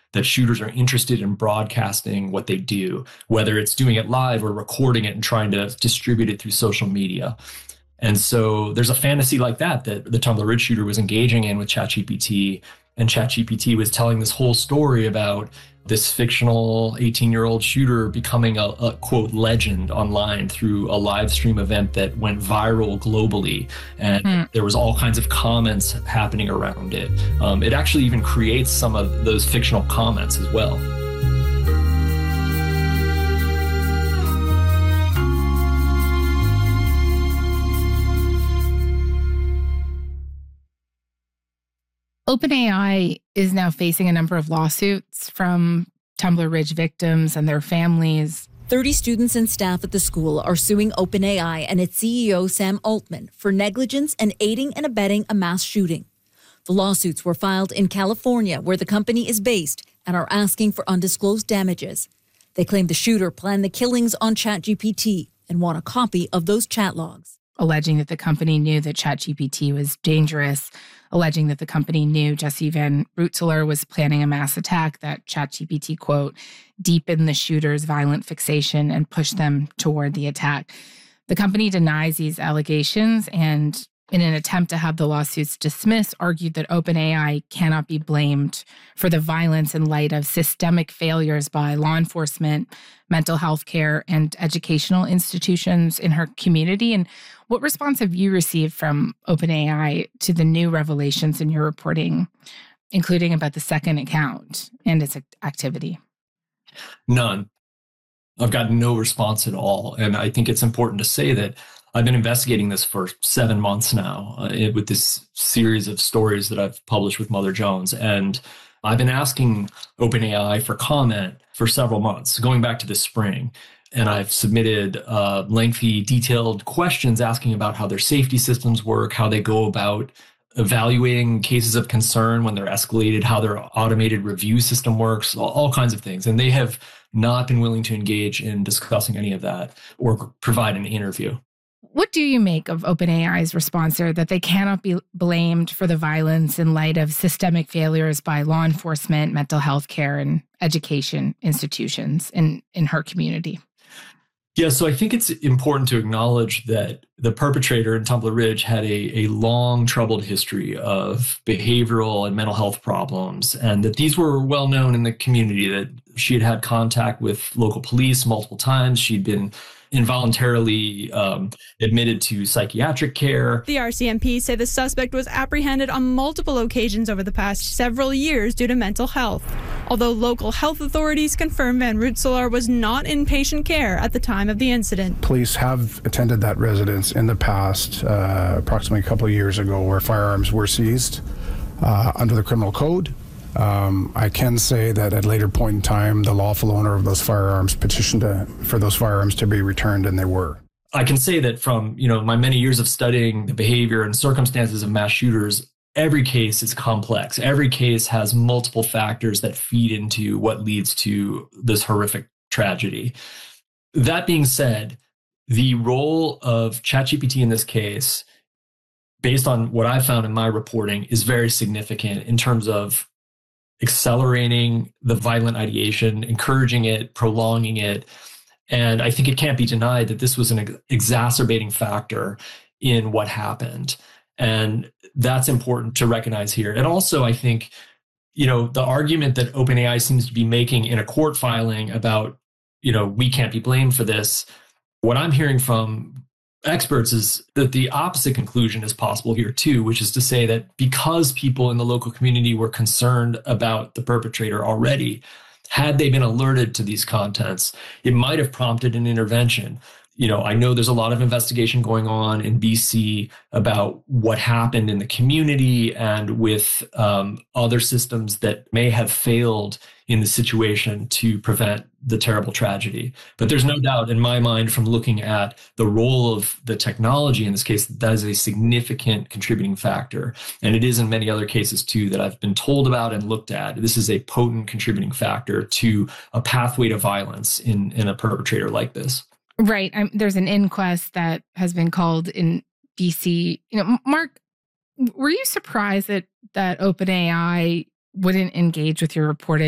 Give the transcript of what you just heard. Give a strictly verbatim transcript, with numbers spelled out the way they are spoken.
that shooters are interested in broadcasting what they do, whether it's doing it live or recording it and trying to distribute it through social media. And so there's a fantasy like that that the Tumbler Ridge shooter was engaging in with ChatGPT, and ChatGPT was telling this whole story about this fictional eighteen-year-old shooter becoming a, a, quote, legend online through a live stream event that went viral globally. And mm. there was all kinds of comments happening around it. Um, it actually even creates some of those fictional comments as well. OpenAI is now facing a number of lawsuits from Tumbler Ridge victims and their families. thirty students and staff at the school are suing OpenAI and its C E O, Sam Altman, for negligence and aiding and abetting a mass shooting. The lawsuits were filed in California, where the company is based, and are asking for undisclosed damages. They claim the shooter planned the killings on ChatGPT and want a copy of those chat logs. Alleging that the company knew that ChatGPT was dangerous, alleging that the company knew Jesse Van Rutzeler was planning a mass attack, that ChatGPT, quote, deepened the shooter's violent fixation and pushed them toward the attack. The company denies these allegations and, in an attempt to have the lawsuits dismissed, argued that OpenAI cannot be blamed for the violence in light of systemic failures by law enforcement, mental health care, and educational institutions in her community. And what response have you received from OpenAI to the new revelations in your reporting, including about the second account and its activity? None. I've gotten no response at all. And I think it's important to say that I've been investigating this for seven months now uh, it, with this series of stories that I've published with Mother Jones. And I've been asking OpenAI for comment for several months, going back to the spring. And I've submitted uh, lengthy, detailed questions asking about how their safety systems work, how they go about evaluating cases of concern when they're escalated, how their automated review system works, all, all kinds of things. And they have not been willing to engage in discussing any of that or provide an interview. What do you make of OpenAI's response there that they cannot be blamed for the violence in light of systemic failures by law enforcement, mental health care, and education institutions in, in her community? Yeah, so I think it's important to acknowledge that the perpetrator in Tumbler Ridge had a, a long, troubled history of behavioral and mental health problems, and that these were well known in the community, that she had had contact with local police multiple times. She'd been involuntarily um, admitted to psychiatric care. The R C M P say the suspect was apprehended on multiple occasions over the past several years due to mental health. Although local health authorities confirm Van Rutzeler was not in patient care at the time of the incident. Police have attended that residence in the past, uh, approximately a couple of years ago, where firearms were seized uh, under the criminal code. Um, I can say that at a later point in time, the lawful owner of those firearms petitioned to, for those firearms to be returned, and they were. I can say that from, you know, my many years of studying the behavior and circumstances of mass shooters, every case is complex. Every case has multiple factors that feed into what leads to this horrific tragedy. That being said, the role of ChatGPT in this case, based on what I found in my reporting, is very significant in terms of accelerating the violent ideation, encouraging it, prolonging it. And I think it can't be denied that this was an ex- exacerbating factor in what happened. And that's important to recognize here. And also, I think, you know, the argument that OpenAI seems to be making in a court filing about, you know, we can't be blamed for this, what I'm hearing from experts is that the opposite conclusion is possible here too, which is to say that because people in the local community were concerned about the perpetrator already, had they been alerted to these contents, it might have prompted an intervention. You know, I know there's a lot of investigation going on in B C about what happened in the community and with um, other systems that may have failed in the situation to prevent the terrible tragedy. But there's no doubt in my mind, from looking at the role of the technology in this case, that is a significant contributing factor. And it is in many other cases too that I've been told about and looked at. This is a potent contributing factor to a pathway to violence in, in a perpetrator like this. Right. Um, there's an inquest that has been called in B C. You know, Mark, were you surprised that that OpenAI wouldn't engage with your reporting